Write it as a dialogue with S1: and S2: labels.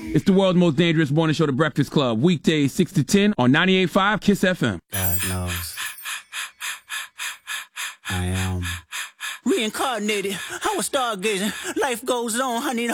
S1: It's the world's most dangerous morning show, The Breakfast Club. Weekdays 6 to 10 on 98.5 KISS FM.
S2: God knows. I am
S3: reincarnated. I was stargazing. Life goes on, honey.